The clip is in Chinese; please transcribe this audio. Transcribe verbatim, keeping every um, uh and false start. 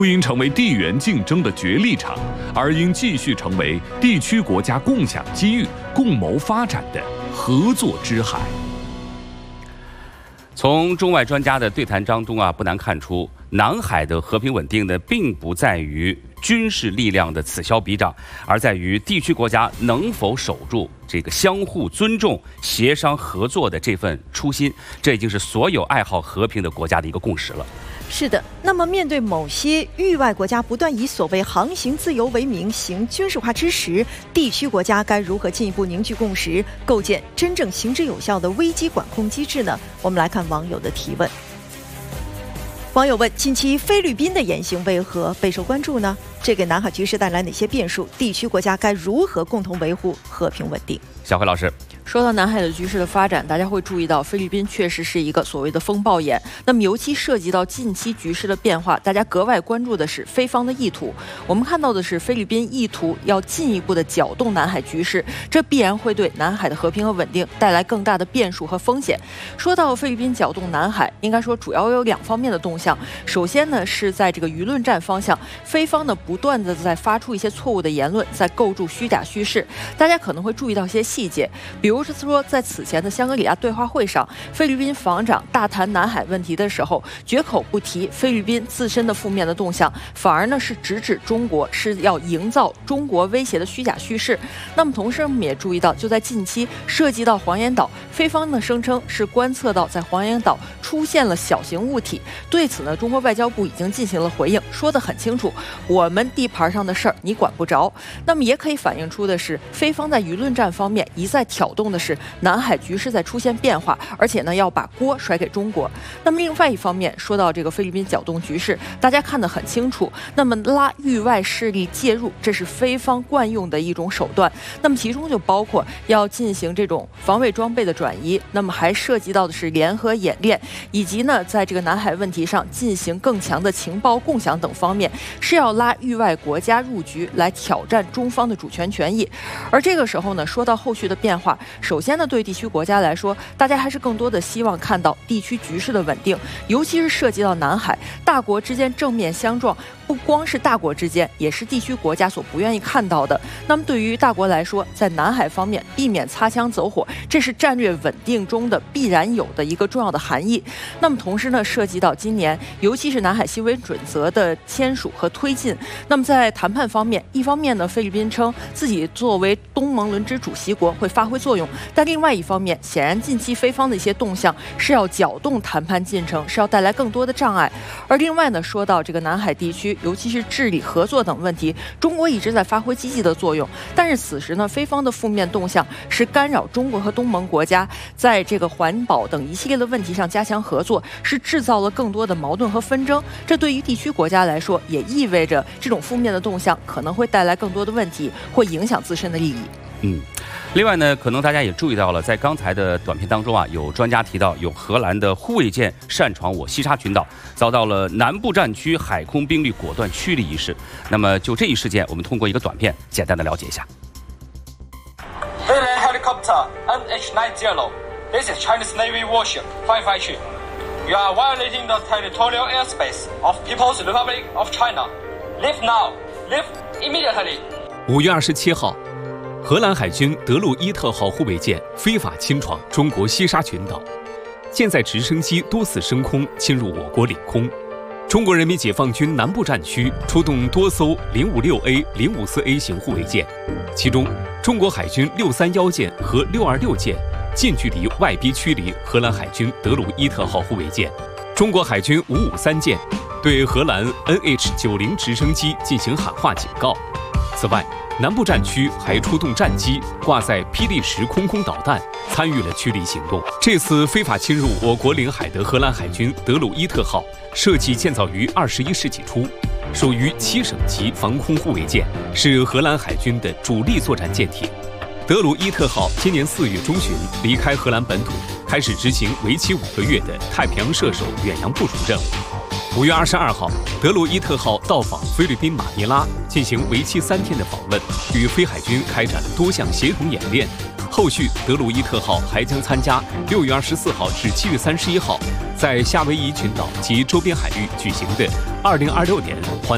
不应成为地缘竞争的角力场，而应继续成为地区国家共享机遇、共谋发展的合作之海。 从中外专家的对谈当中啊，不难看出，南海的和平稳定呢，并不在于军事力量的此消彼长，而在于地区国家能否守住这个相互尊重、协商合作的这份初心。这已经是所有爱好和平的国家的一个共识了。 是的，那么面对某些域外国家不断以所谓航行自由为名行军事化之时，地区国家该如何进一步凝聚共识，构建真正行之有效的危机管控机制呢？我们来看网友的提问。网友问：近期菲律宾的言行为何备受关注呢？这给南海局势带来哪些变数？地区国家该如何共同维护和平稳定？ 小辉老师。 说到南海的局势的发展，大家会注意到菲律宾确实是一个所谓的风暴眼。那么尤其涉及到近期局势的变化，大家格外关注的是菲方的意图。我们看到的是菲律宾意图要进一步的搅动南海局势，这必然会对南海的和平和稳定带来更大的变数和风险。说到菲律宾搅动南海，应该说主要有两方面的动向。首先呢，是在这个舆论战方向，菲方呢不断的在发出一些错误的言论，在构筑虚假叙事。大家可能会注意到一些细节，比如是说，在此前的香格里拉对话会上，菲律宾防长大谈南海问题的时候，绝口不提菲律宾自身的负面的动向，反而呢是直指中国，是要营造中国威胁的虚假叙事。那么同时我们也注意到，就在近期涉及到黄岩岛，菲方呢声称是观测到在黄岩岛出现了小型物体。对此呢，中国外交部已经进行了回应，说得很清楚，我们地盘上的事儿你管不着。那么也可以反映出的是，菲方在舆论战方面一再挑动的是南海局势在出现变化，而且呢要把锅甩给中国。那么另外一方面，说到这个菲律宾搅动局势，大家看得很清楚，那么拉域外势力介入，这是菲方惯用的一种手段。那么其中就包括要进行这种防卫装备的转移，那么还涉及到的是联合演练，以及呢在这个南海问题上进行更强的情报共享等方面，是要拉域外国家入局来挑战中方的主权权益。而这个时候呢，说到后续的变化，首先呢，对地区国家来说，大家还是更多的希望看到地区局势的稳定，尤其是涉及到南海，大国之间正面相撞，不光是大国之间，也是地区国家所不愿意看到的。那么对于大国来说，在南海方面避免擦枪走火，这是战略稳定中的必然有的一个重要的含义。那么同时呢，涉及到今年，尤其是南海行为准则的签署和推进。那么在谈判方面，一方面呢，菲律宾称自己作为东盟轮值主席国会发挥作用，但另外一方面，显然近期菲方的一些动向是要搅动谈判进程，是要带来更多的障碍。而另外呢，说到这个南海地区，尤其是治理合作等问题，中国一直在发挥积极的作用。但是此时呢，菲方的负面动向是干扰中国和东盟国家在这个环保等一系列的问题上加强合作，是制造了更多的矛盾和纷争。这对于地区国家来说，也意味着这种负面的动向可能会带来更多的问题，会影响自身的利益。 嗯，另外呢，可能大家也注意到了，在刚才的短片当中啊，有专家提到有荷兰的护卫舰擅闯我西沙群岛，遭到了南部战区海空兵力果断驱离一事。那么就这一事件，我们通过一个短片简单的了解一下。 Thailand helicopter M H ninety. This is Chinese Navy warship five five two. You are violating the territorial airspace of People's Republic of China. Leave now. Leave immediately. 五月二十七号。荷兰海军德鲁伊特号护卫舰非法侵闯中国西沙群岛，舰载直升机多次升空侵入我国领空。中国人民解放军南部战区出动多艘零五六 A、零五四 A 型护卫舰，其中中国海军六三一舰和六二六舰近距离外逼驱离荷兰海军德鲁伊特号护卫舰。中国海军五五三舰对荷兰 N H 九十直升机进行喊话警告。此外，南部战区还出动战机挂载霹雳十空空导弹，参与了驱离行动。这次非法侵入我国领海的荷兰海军德鲁伊特号，设计建造于二十一世纪初，属于七省级防空护卫舰，是荷兰海军的主力作战舰艇。德鲁伊特号今年四月中旬离开荷兰本土，开始执行为期五个月的太平洋射手远洋部署任务。五月二十二号，德鲁伊特号到访菲律宾马尼拉，进行为期三天的访问，与菲海军开展了多项协同演练。后续，德鲁伊特号还将参加六月二十四号至七月三十一号在夏威夷群岛及周边海域举行的二零二六年环